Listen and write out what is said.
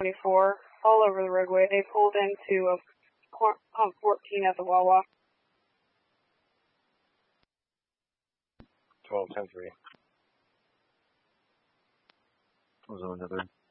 24, all over the roadway. They pulled into a pump 14 at the Wawa. 12-10-3. Was on another.